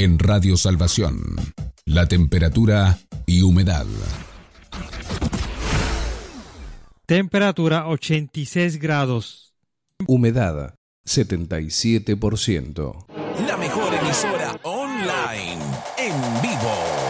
En Radio Salvación, la temperatura y humedad. Temperatura 86 grados. Humedad 77%. La mejor emisora online en vivo.